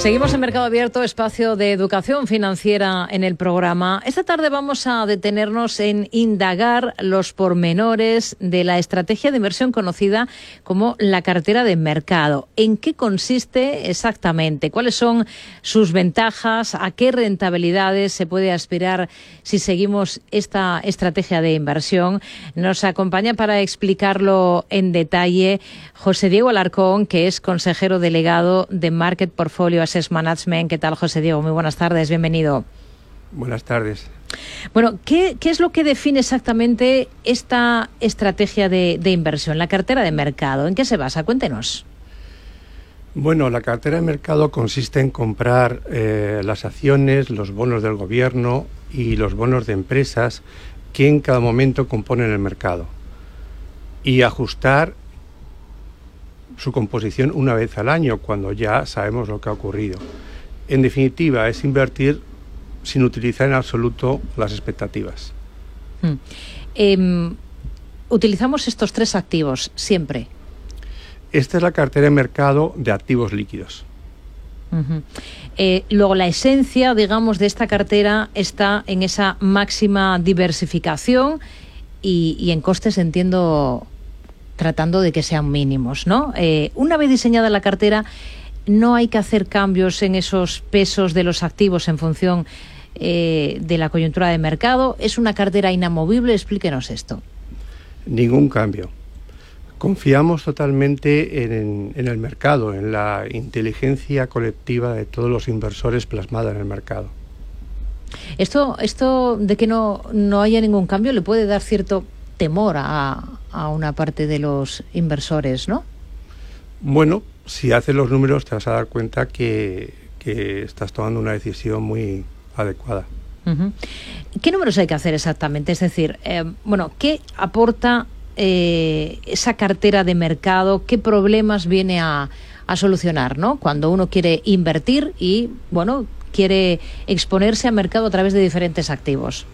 Seguimos en Mercado Abierto, espacio de educación financiera en el programa. Esta tarde vamos a detenernos en indagar los pormenores de la estrategia de inversión conocida como la cartera de mercado. ¿En qué consiste exactamente? ¿Cuáles son sus ventajas? ¿A qué rentabilidades se puede aspirar si seguimos esta estrategia de inversión? Nos acompaña para explicarlo en detalle José Diego Alarcón, que es consejero delegado de Market Portfolio Asset Management. ¿Qué tal, José Diego? Muy buenas tardes, bienvenido. Buenas tardes. Bueno, ¿qué es lo que define exactamente esta estrategia de inversión, la cartera de mercado? ¿En qué se basa? Cuéntenos. Bueno, la cartera de mercado consiste en comprar las acciones, los bonos del gobierno y los bonos de empresas que en cada momento componen el mercado y ajustar su composición una vez al año, cuando ya sabemos lo que ha ocurrido. En definitiva, es invertir sin utilizar en absoluto las expectativas. Utilizamos estos tres activos siempre. Esta es la cartera de mercado de activos líquidos. Luego, la esencia, digamos, de esta cartera está en esa máxima diversificación y en costes, entiendo, tratando de que sean mínimos, ¿no? Una vez diseñada la cartera, no hay que hacer cambios en esos pesos de los activos en función de la coyuntura de mercado. ¿Es una cartera inamovible? Explíquenos esto. Ningún cambio. Confiamos totalmente en el mercado, en la inteligencia colectiva de todos los inversores plasmada en el mercado. Esto de que no haya ningún cambio le puede dar cierto temor a una parte de los inversores, ¿no? Bueno, si haces los números te vas a dar cuenta que estás tomando una decisión muy adecuada. ¿Qué números hay que hacer exactamente? Es decir, ¿qué aporta esa cartera de mercado? ¿Qué problemas viene a solucionar, ¿no? Cuando uno quiere invertir y, quiere exponerse al mercado a través de diferentes activos.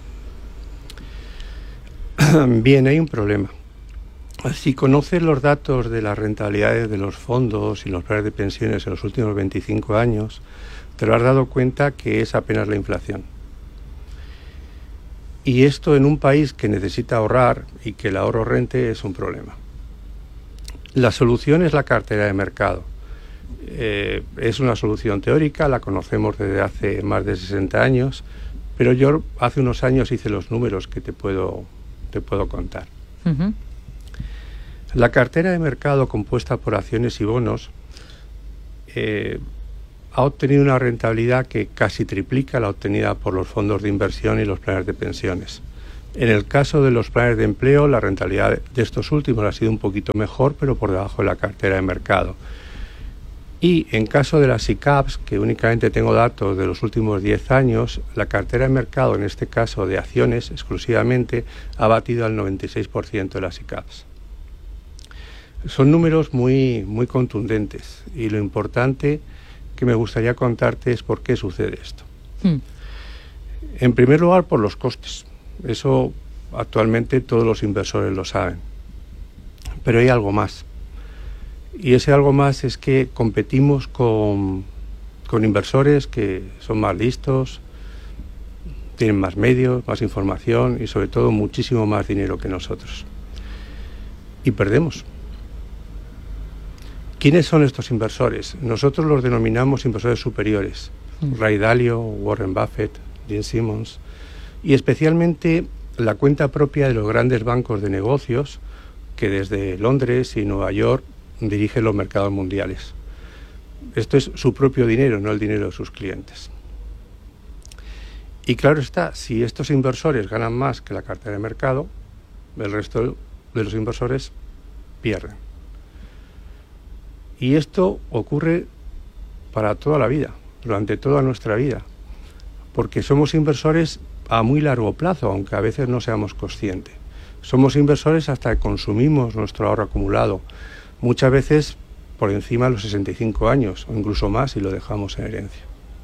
Bien, hay un problema. Si conoces los datos de las rentabilidades de los fondos y los planes de pensiones en los últimos 25 años, te lo has dado cuenta que es apenas la inflación. Y esto en un país que necesita ahorrar y que el ahorro rente es un problema. La solución es la cartera de mercado. Es una solución teórica, la conocemos desde hace más de 60 años, pero yo hace unos años hice los números que te puedo contar. La cartera de mercado compuesta por acciones y bonos ha obtenido una rentabilidad que casi triplica la obtenida por los fondos de inversión y los planes de pensiones. En el caso de los planes de empleo, la rentabilidad de estos últimos ha sido un poquito mejor, pero por debajo de la cartera de mercado. Y en caso de las SICAVs, que únicamente tengo datos de los últimos 10 años, la cartera de mercado, en este caso de acciones exclusivamente, ha batido al 96% de las SICAVs. Son números muy, muy contundentes y lo importante que me gustaría contarte es por qué sucede esto. En primer lugar, por los costes. Eso actualmente todos los inversores lo saben. Pero hay algo más. Y ese algo más es que competimos con inversores que son más listos, tienen más medios, más información y sobre todo muchísimo más dinero que nosotros. Y perdemos. ¿Quiénes son estos inversores? Nosotros los denominamos inversores superiores. Ray Dalio, Warren Buffett, Gene Simmons, y especialmente la cuenta propia de los grandes bancos de negocios que desde Londres y Nueva York dirigen los mercados mundiales. Esto es su propio dinero, no el dinero de sus clientes. Y claro está, si estos inversores ganan más que la cartera de mercado, el resto de los inversores pierden. Y esto ocurre para toda la vida, durante toda nuestra vida, porque somos inversores a muy largo plazo, aunque a veces no seamos conscientes. Somos inversores hasta que consumimos nuestro ahorro acumulado, muchas veces por encima de los 65 años, o incluso más si lo dejamos en herencia.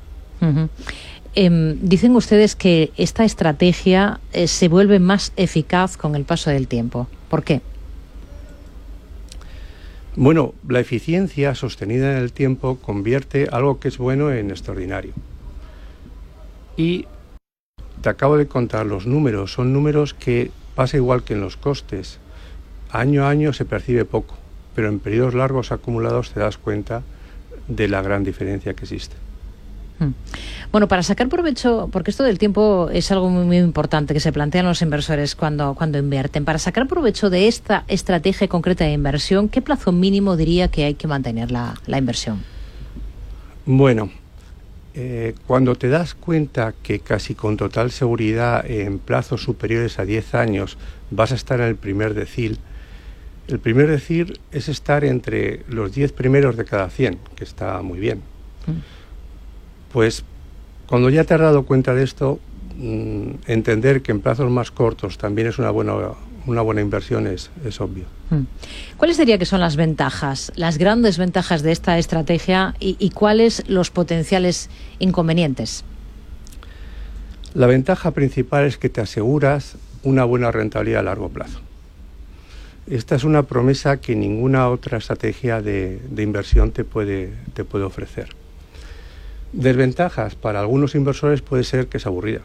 Dicen ustedes que esta estrategia se vuelve más eficaz con el paso del tiempo. ¿Por qué? Bueno, la eficiencia sostenida en el tiempo convierte algo que es bueno en extraordinario. Y te acabo de contar los números, son números que pasa igual que en los costes. Año a año se percibe poco, pero en periodos largos acumulados te das cuenta de la gran diferencia que existe. Bueno, para sacar provecho, porque esto del tiempo es algo muy importante que se plantean los inversores cuando invierten. Para sacar provecho de esta estrategia concreta de inversión, ¿qué plazo mínimo diría que hay que mantener la inversión? Bueno, cuando te das cuenta que casi con total seguridad en plazos superiores a 10 años vas a estar en el primer decil, el primer decil es estar entre los 10 primeros de cada 100, que está muy bien. Pues cuando ya te has dado cuenta de esto, entender que en plazos más cortos también es una buena inversión es obvio. ¿Cuáles diría que son las ventajas, las grandes ventajas de esta estrategia y cuáles los potenciales inconvenientes? La ventaja principal es que te aseguras una buena rentabilidad a largo plazo. Esta es una promesa que ninguna otra estrategia de inversión te puede ofrecer. Desventajas, para algunos inversores puede ser que es aburrida,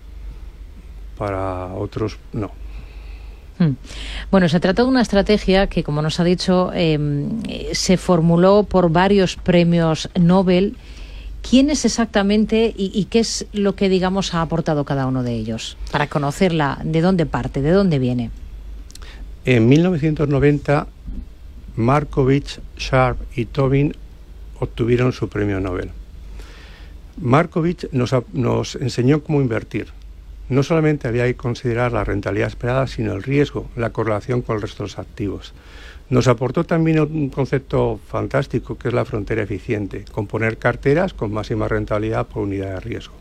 para otros no. Bueno, se trata de una estrategia que, como nos ha dicho, se formuló por varios premios Nobel. ¿Quién es exactamente y qué es lo que, digamos, ha aportado cada uno de ellos? Para conocerla, ¿de dónde parte, de dónde viene? En 1990, Markovich, Sharpe y Tobin obtuvieron su premio Nobel. Markovich nos enseñó cómo invertir. No solamente había que considerar la rentabilidad esperada, sino el riesgo, la correlación con el resto de los activos. Nos aportó también un concepto fantástico, que es la frontera eficiente, componer carteras con máxima rentabilidad por unidad de riesgo.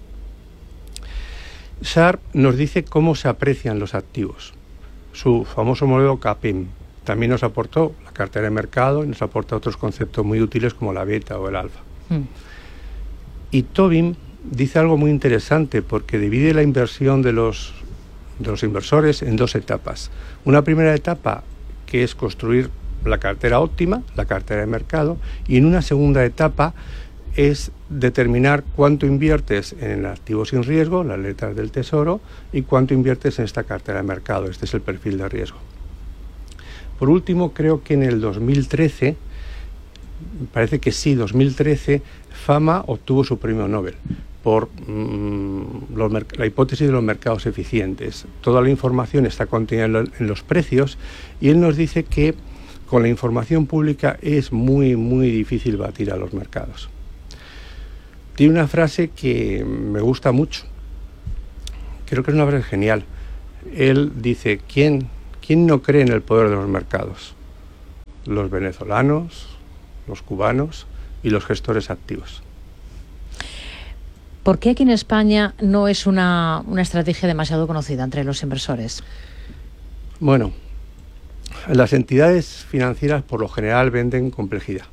Sharpe nos dice cómo se aprecian los activos. Su famoso modelo CAPM también nos aportó la cartera de mercado y nos aporta otros conceptos muy útiles como la beta o el alfa. Y Tobin dice algo muy interesante porque divide la inversión de los inversores en dos etapas. Una primera etapa que es construir la cartera óptima, la cartera de mercado, y en una segunda etapa es determinar cuánto inviertes en activos sin riesgo, las letras del tesoro, y cuánto inviertes en esta cartera de mercado. Este es el perfil de riesgo. Por último, creo que en el 2013, parece que sí, 2013, Fama obtuvo su premio Nobel por la hipótesis de los mercados eficientes. Toda la información está contenida en los precios y él nos dice que con la información pública es muy, muy difícil batir a los mercados. Tiene una frase que me gusta mucho. Creo que es una frase genial. Él dice, ¿quién no cree en el poder de los mercados? Los venezolanos, los cubanos y los gestores activos. ¿Por qué aquí en España no es una estrategia demasiado conocida entre los inversores? Bueno, las entidades financieras por lo general venden complejidad.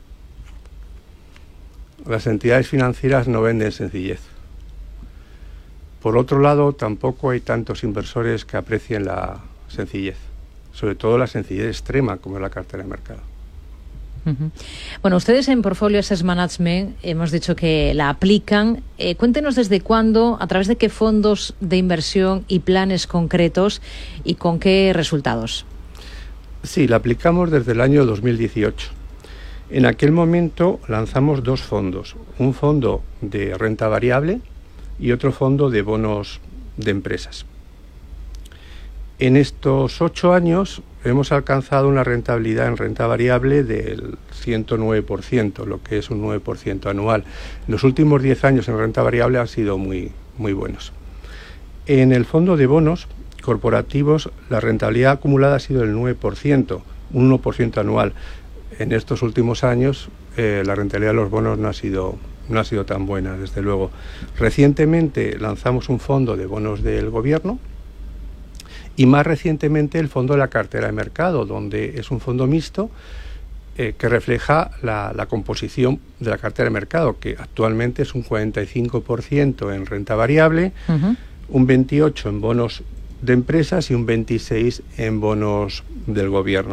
Las entidades financieras no venden sencillez. Por otro lado, tampoco hay tantos inversores que aprecien la sencillez, sobre todo la sencillez extrema como es la cartera de mercado. Bueno, ustedes en Portfolio Asset Management hemos dicho que la aplican. Cuéntenos desde cuándo, a través de qué fondos de inversión y planes concretos y con qué resultados. Sí, la aplicamos desde el año 2018. En aquel momento lanzamos dos fondos, un fondo de renta variable y otro fondo de bonos de empresas. En estos 8 años hemos alcanzado una rentabilidad en renta variable del 109%, lo que es un 9% anual. Los últimos 10 años en renta variable han sido muy, muy buenos. En el fondo de bonos corporativos, la rentabilidad acumulada ha sido del 9%, un 1% anual. En estos últimos años, la rentabilidad de los bonos no ha sido tan buena, desde luego. Recientemente lanzamos un fondo de bonos del gobierno, y más recientemente el fondo de la cartera de mercado, donde es un fondo mixto que refleja la composición de la cartera de mercado, que actualmente es un 45% en renta variable, un 28% en bonos de empresas y un 26% en bonos del gobierno,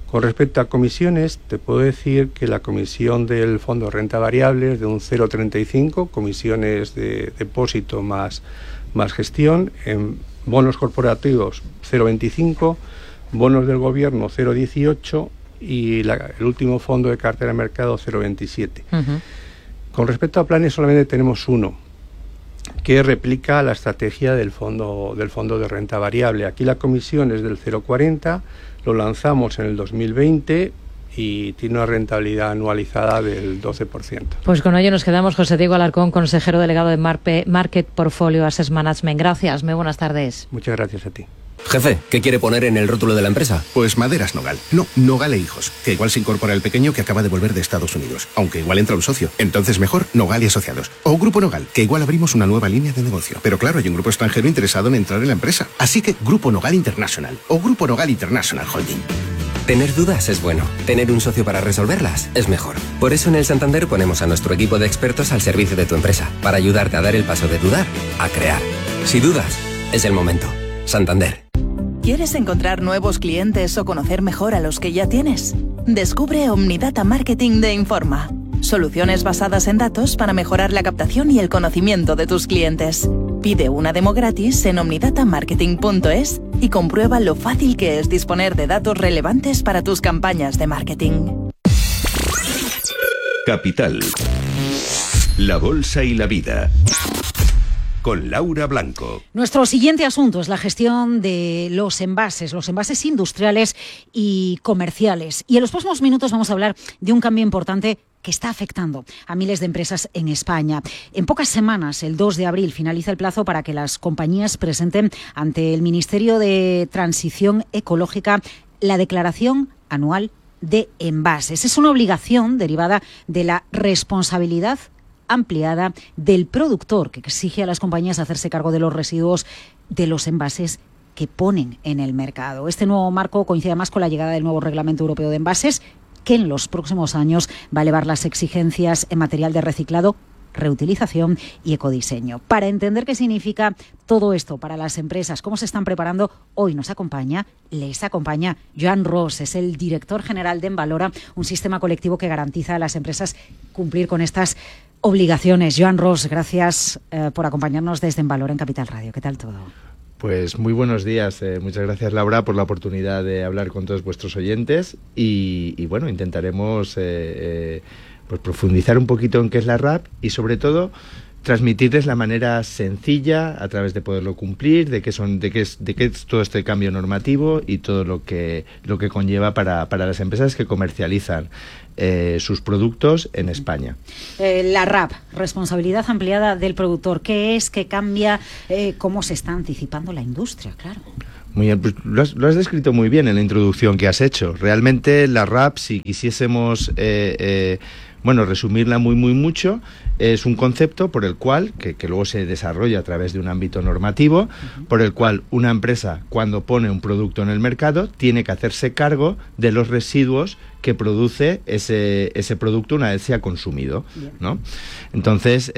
Con respecto a comisiones, te puedo decir que la comisión del fondo de renta variable es de un 0,35, comisiones de depósito más gestión, en bonos corporativos 0,25, bonos del gobierno 0,18 y el último fondo de cartera de mercado 0,27. Con respecto a planes solamente tenemos uno, que replica la estrategia del fondo de renta variable. Aquí la comisión es del 0,40, lo lanzamos en el 2020 y tiene una rentabilidad anualizada del 12%. Pues con ello nos quedamos. José Diego Alarcón, consejero delegado de Market Portfolio Asset Management. Gracias, muy buenas tardes. Muchas gracias a ti. Jefe, ¿qué quiere poner en el rótulo de la empresa? Pues Maderas Nogal. No, Nogal e Hijos, que igual se incorpora el pequeño que acaba de volver de Estados Unidos, aunque igual entra un socio. Entonces mejor Nogal y Asociados. O Grupo Nogal, que igual abrimos una nueva línea de negocio. Pero claro, hay un grupo extranjero interesado en entrar en la empresa. Así que Grupo Nogal International o Grupo Nogal International Holding. Tener dudas es bueno. Tener un socio para resolverlas es mejor. Por eso en el Santander ponemos a nuestro equipo de expertos al servicio de tu empresa, para ayudarte a dar el paso de dudar a crear. Si dudas, es el momento. Santander. ¿Quieres encontrar nuevos clientes o conocer mejor a los que ya tienes? Descubre Omnidata Marketing de Informa. Soluciones basadas en datos para mejorar la captación y el conocimiento de tus clientes. Pide una demo gratis en omnidatamarketing.es y comprueba lo fácil que es disponer de datos relevantes para tus campañas de marketing. Capital. La bolsa y la vida. Con Laura Blanco. Nuestro siguiente asunto es la gestión de los envases industriales y comerciales. Y en los próximos minutos vamos a hablar de un cambio importante que está afectando a miles de empresas en España. En pocas semanas, el 2 de abril, finaliza el plazo para que las compañías presenten ante el Ministerio de Transición Ecológica la declaración anual de envases. Es una obligación derivada de la responsabilidad ampliada del productor, que exige a las compañías hacerse cargo de los residuos de los envases que ponen en el mercado. Este nuevo marco coincide más con la llegada del nuevo Reglamento Europeo de Envases, que en los próximos años va a elevar las exigencias en material de reciclado, reutilización y ecodiseño. Para entender qué significa todo esto para las empresas, cómo se están preparando, hoy les acompaña Joan Ros, es el director general de Envalora, un sistema colectivo que garantiza a las empresas cumplir con estas obligaciones. Joan Ros, gracias por acompañarnos desde Envalora en Capital Radio. ¿Qué tal todo? Pues muy buenos días. Muchas gracias, Laura, por la oportunidad de hablar con todos vuestros oyentes y bueno, intentaremos pues profundizar un poquito en qué es la RAP y sobre todo transmitirles la manera sencilla a través de poderlo cumplir, de qué es todo este cambio normativo y todo lo que conlleva para las empresas que comercializan sus productos en España. La RAP, responsabilidad ampliada del productor, ¿qué es? ¿Qué cambia? ¿Cómo se está anticipando la industria? Claro. Muy bien, pues lo has descrito muy bien en la introducción que has hecho. Realmente la RAP, si quisiésemos resumirla muy mucho, es un concepto por el cual, que luego se desarrolla a través de un ámbito normativo, por el cual una empresa, cuando pone un producto en el mercado, tiene que hacerse cargo de los residuos que produce ese producto una vez se ha consumido, ¿no? Entonces,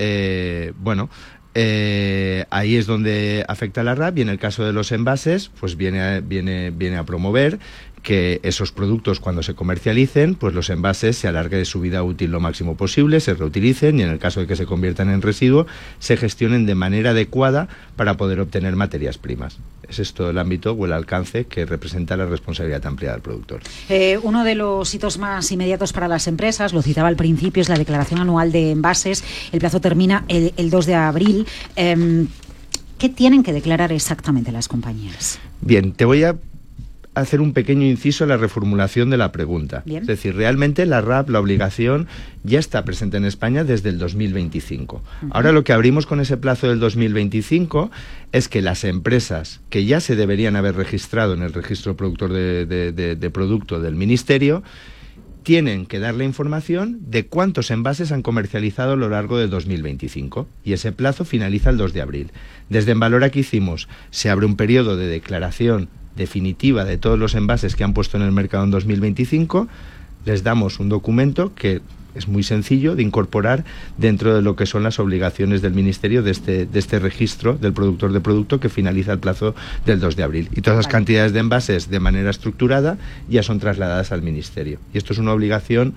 ahí es donde afecta la RAP y en el caso de los envases, pues viene a promover que esos productos cuando se comercialicen, pues los envases se alargue su vida útil lo máximo posible, se reutilicen y en el caso de que se conviertan en residuo, se gestionen de manera adecuada para poder obtener materias primas. Es esto el ámbito o el alcance que representa la responsabilidad ampliada del productor. Uno de los hitos más inmediatos para las empresas, lo citaba al principio, es la declaración anual de envases. El plazo termina el 2 de abril. ¿Qué tienen que declarar exactamente las compañías? Bien, te voy a hacer un pequeño inciso en la reformulación de la pregunta. Bien. Es decir, realmente la RAP, la obligación, ya está presente en España desde el 2025. Ahora lo que abrimos con ese plazo del 2025 es que las empresas que ya se deberían haber registrado en el registro productor de producto del Ministerio tienen que dar la información de cuántos envases han comercializado a lo largo del 2025 y ese plazo finaliza el 2 de abril. Desde Envalora, ¿qué hicimos? Se abre un periodo de declaración definitiva de todos los envases que han puesto en el mercado en 2025, les damos un documento que es muy sencillo de incorporar dentro de lo que son las obligaciones del Ministerio de este registro del productor de producto que finaliza el plazo del 2 de abril. Y todas las cantidades de envases de manera estructurada ya son trasladadas al Ministerio. Y esto es una obligación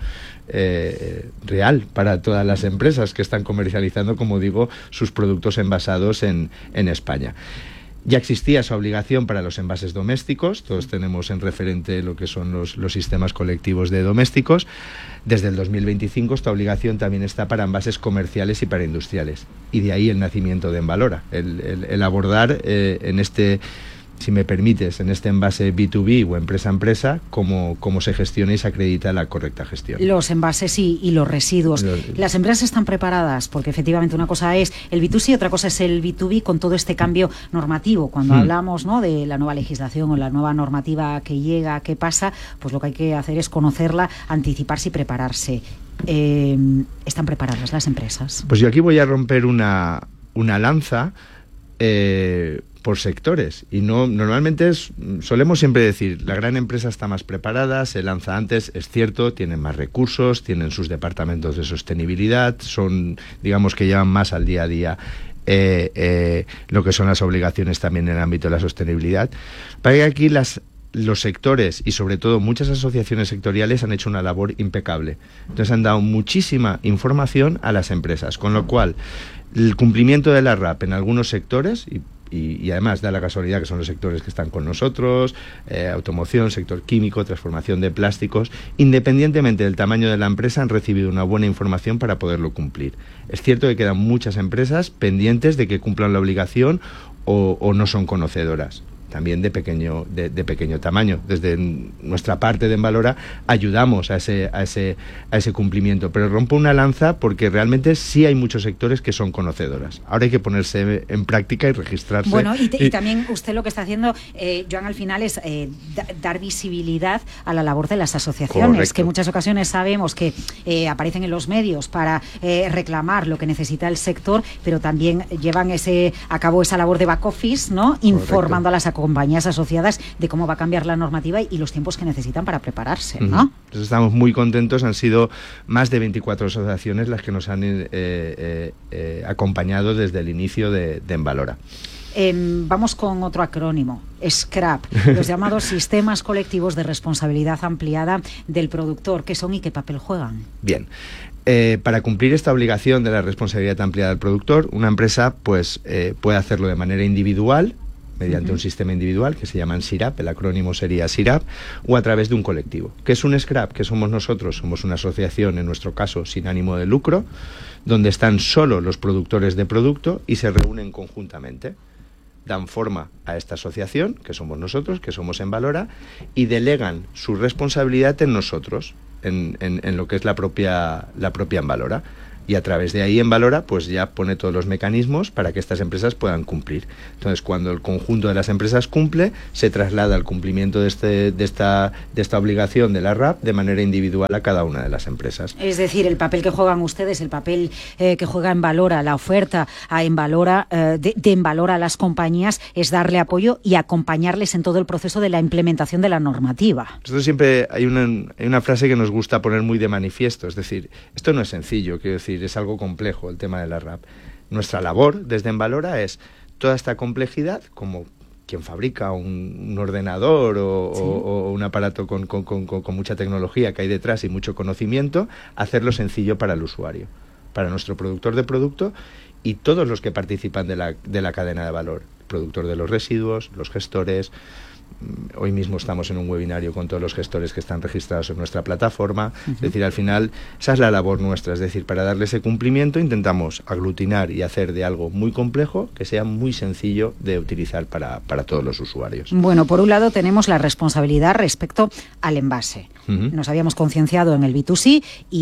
real para todas las empresas que están comercializando, como digo, sus productos envasados en España. Ya existía esa obligación para los envases domésticos, todos tenemos en referente lo que son los sistemas colectivos de domésticos. Desde el 2025 esta obligación también está para envases comerciales y para industriales. Y de ahí el nacimiento de Envalora, el abordar en este, si me permites, en este envase B2B o empresa a empresa, cómo se gestiona y se acredita la correcta gestión. Los envases y los residuos. Las empresas están preparadas, porque efectivamente una cosa es el B2C y otra cosa es el B2B con todo este cambio normativo. Cuando hablamos, ¿no?, de la nueva legislación o la nueva normativa que llega, que pasa, pues lo que hay que hacer es conocerla, anticiparse y prepararse. ¿Están preparadas las empresas? Pues yo aquí voy a romper una lanza por sectores, y normalmente solemos siempre decir, la gran empresa está más preparada, se lanza antes, es cierto, tienen más recursos, tienen sus departamentos de sostenibilidad, son, digamos, que llevan más al día a día lo que son las obligaciones también en el ámbito de la sostenibilidad. Para que aquí los sectores y sobre todo muchas asociaciones sectoriales han hecho una labor impecable. Entonces han dado muchísima información a las empresas, con lo cual el cumplimiento de la RAP en algunos sectores, y además da la casualidad que son los sectores que están con nosotros, automoción, sector químico, transformación de plásticos, independientemente del tamaño de la empresa, han recibido una buena información para poderlo cumplir. Es cierto que quedan muchas empresas pendientes de que cumplan la obligación o no son conocedoras, también de pequeño tamaño. Desde nuestra parte de Envalora ayudamos a ese cumplimiento, pero rompo una lanza porque realmente sí hay muchos sectores que son conocedoras. Ahora hay que ponerse en práctica y registrarse. Bueno, y también usted lo que está haciendo, Joan, al final es dar visibilidad a la labor de las asociaciones. Correcto. Que en muchas ocasiones sabemos que aparecen en los medios para reclamar lo que necesita el sector, pero también llevan a cabo esa labor de back office, ¿no?, informando a las compañías asociadas de cómo va a cambiar la normativa y los tiempos que necesitan para prepararse, ¿no? Entonces estamos muy contentos, han sido más de 24 asociaciones las que nos han acompañado desde el inicio de Envalora. Vamos con otro acrónimo, SCRAP, los llamados Sistemas Colectivos de Responsabilidad Ampliada del Productor. ¿Qué son y qué papel juegan? Bien. Para cumplir esta obligación de la responsabilidad ampliada del productor, una empresa pues puede hacerlo de manera individual, mediante un sistema individual que se llaman SIRAP, el acrónimo sería SIRAP, o a través de un colectivo. ¿Qué es un SCRAP? ¿Qué somos nosotros? Somos una asociación, en nuestro caso, sin ánimo de lucro, donde están solo los productores de producto y se reúnen conjuntamente. Dan forma a esta asociación, que somos nosotros, que somos Envalora, y delegan su responsabilidad en nosotros, en lo que es la propia Envalora. Y a través de ahí Envalora pues ya pone todos los mecanismos para que estas empresas puedan cumplir. Entonces, cuando el conjunto de las empresas cumple, se traslada el cumplimiento de esta obligación de la RAP de manera individual a cada una de las empresas. Es decir, el papel que juegan ustedes, el papel que juega Envalora, la oferta a Envalora, de Envalora a las compañías, es darle apoyo y acompañarles en todo el proceso de la implementación de la normativa. Nosotros siempre hay una frase que nos gusta poner muy de manifiesto, es decir, esto no es sencillo, quiero decir, es algo complejo el tema de la RAP. Nuestra labor desde Envalora es toda esta complejidad, como quien fabrica un ordenador o un aparato con mucha tecnología que hay detrás y mucho conocimiento, hacerlo sencillo para el usuario, para nuestro productor de producto y todos los que participan de la cadena de valor, el productor de los residuos, los gestores. Hoy mismo estamos en un webinario con todos los gestores que están registrados en nuestra plataforma. Es decir, al final, esa es la labor nuestra. Es decir, para darle ese cumplimiento intentamos aglutinar y hacer de algo muy complejo que sea muy sencillo de utilizar para todos los usuarios. Bueno, por un lado tenemos la responsabilidad respecto al envase. Nos habíamos concienciado en el B2C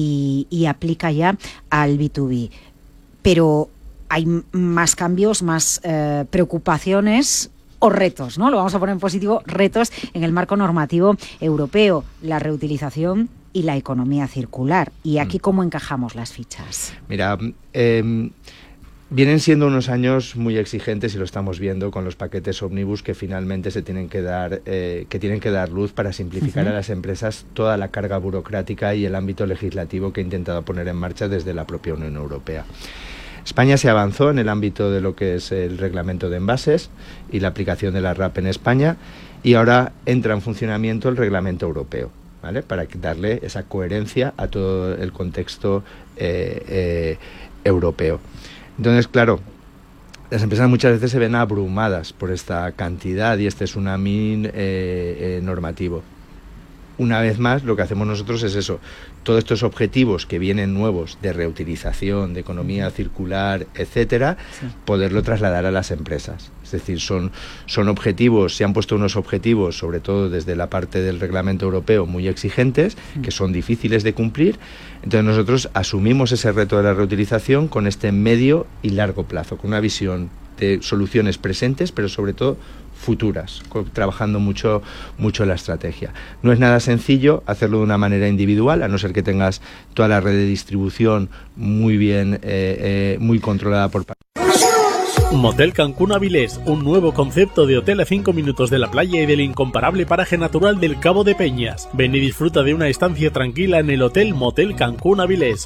y aplica ya al B2B. Pero hay más cambios, más preocupaciones o retos, ¿no? Lo vamos a poner en positivo, retos en el marco normativo europeo, la reutilización y la economía circular. ¿Y aquí cómo encajamos las fichas? Mira, Vienen siendo unos años muy exigentes y lo estamos viendo con los paquetes ómnibus que finalmente se tienen que dar luz para simplificar a las empresas toda la carga burocrática y el ámbito legislativo que ha intentado poner en marcha desde la propia Unión Europea. España se avanzó en el ámbito de lo que es el reglamento de envases y la aplicación de la RAP en España, y ahora entra en funcionamiento el reglamento europeo, ¿vale? Para darle esa coherencia a todo el contexto europeo. Entonces, claro, las empresas muchas veces se ven abrumadas por esta cantidad y este tsunami normativo. Una vez más, lo que hacemos nosotros es eso, todos estos objetivos que vienen nuevos de reutilización, de economía circular, etcétera, poderlo trasladar a las empresas. Es decir, son objetivos, se han puesto unos objetivos, sobre todo desde la parte del reglamento europeo, muy exigentes, que son difíciles de cumplir. Entonces nosotros asumimos ese reto de la reutilización con este medio y largo plazo, con una visión de soluciones presentes, pero sobre todo futuras, trabajando mucho la estrategia. No es nada sencillo hacerlo de una manera individual, a no ser que tengas toda la red de distribución muy bien, muy controlada por... Motel Cancún Avilés, un nuevo concepto de hotel a 5 minutos de la playa y del incomparable paraje natural del Cabo de Peñas. Ven y disfruta de una estancia tranquila en el Hotel Motel Cancún Avilés,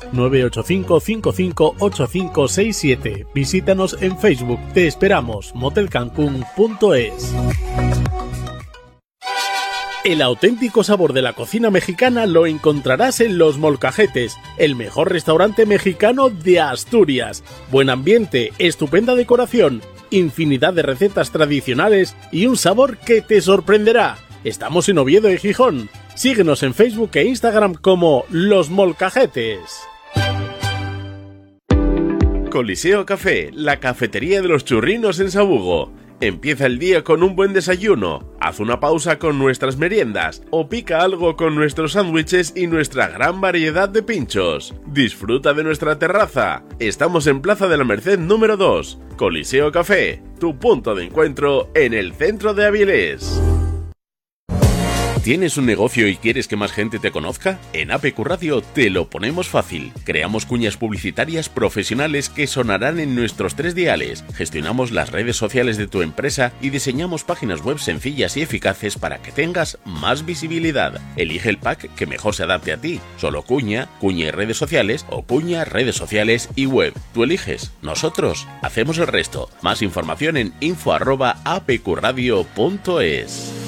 985-558567. Visítanos en Facebook. Te esperamos. motelcancún.es. El auténtico sabor de la cocina mexicana lo encontrarás en Los Molcajetes, el mejor restaurante mexicano de Asturias. Buen ambiente, estupenda decoración, infinidad de recetas tradicionales y un sabor que te sorprenderá. Estamos en Oviedo y Gijón. Síguenos en Facebook e Instagram como Los Molcajetes. Coliseo Café, la cafetería de los churrinos en Sabugo. Empieza el día con un buen desayuno, haz una pausa con nuestras meriendas o pica algo con nuestros sándwiches y nuestra gran variedad de pinchos. Disfruta de nuestra terraza. Estamos en Plaza de la Merced número 2. Coliseo Café, tu punto de encuentro en el centro de Avilés. ¿Tienes un negocio y quieres que más gente te conozca? En APQ Radio te lo ponemos fácil. Creamos cuñas publicitarias profesionales que sonarán en nuestros 3 diales. Gestionamos las redes sociales de tu empresa y diseñamos páginas web sencillas y eficaces para que tengas más visibilidad. Elige el pack que mejor se adapte a ti. Solo cuña y redes sociales o cuña, redes sociales y web. Tú eliges. Nosotros hacemos el resto. Más información en info@apqradio.es.